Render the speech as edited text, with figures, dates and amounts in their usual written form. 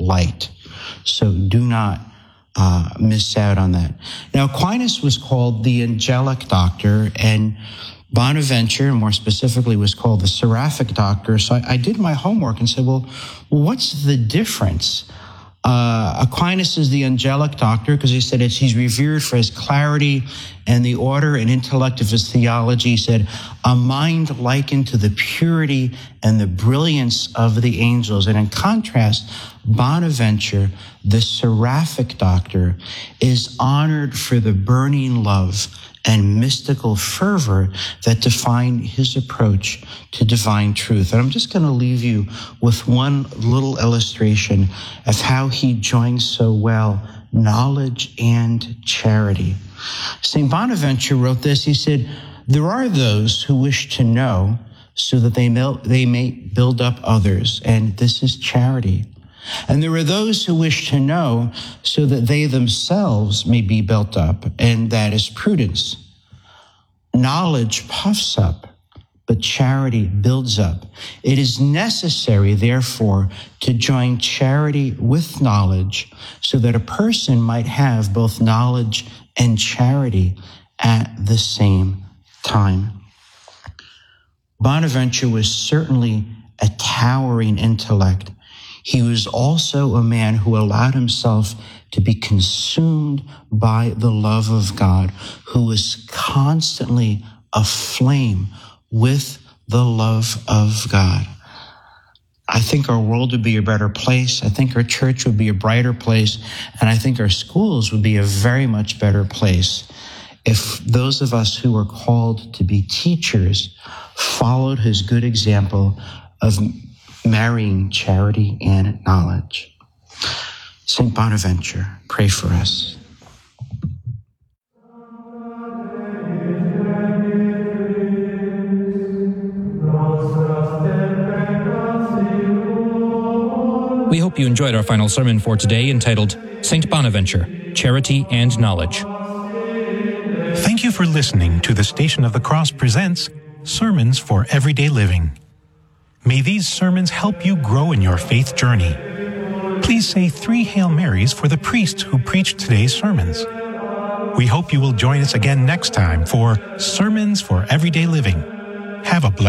light. So do not miss out on that. Now, Aquinas was called the angelic doctor, and Bonaventure, more specifically, was called the seraphic doctor. So I did my homework and said, well, what's the difference? Aquinas is the angelic doctor because he said he's revered for his clarity and the order and intellect of his theology. He said, a mind likened to the purity and the brilliance of the angels. And in contrast, Bonaventure, the seraphic doctor, is honored for the burning love and mystical fervor that define his approach to divine truth. And I'm just going to leave you with one little illustration of how he joins so well knowledge and charity. St. Bonaventure wrote this. He said, there are those who wish to know so that they may build up others, and this is charity. And there are those who wish to know so that they themselves may be built up, and that is prudence. Knowledge puffs up, but charity builds up. It is necessary, therefore, to join charity with knowledge so that a person might have both knowledge and charity at the same time. Bonaventure was certainly a towering intellect. He was also a man who allowed himself to be consumed by the love of God, who was constantly aflame with the love of God. I think our world would be a better place. I think our church would be a brighter place. And I think our schools would be a very much better place if those of us who are called to be teachers followed his good example of marrying charity and knowledge. St. Bonaventure, pray for us. We hope you enjoyed our final sermon for today, entitled St. Bonaventure, Charity and Knowledge. Thank you for listening to the Station of the Cross presents Sermons for Everyday Living. May these sermons help you grow in your faith journey. Please say 3 Hail Marys for the priest who preached today's sermons. We hope you will join us again next time for Sermons for Everyday Living. Have a blessed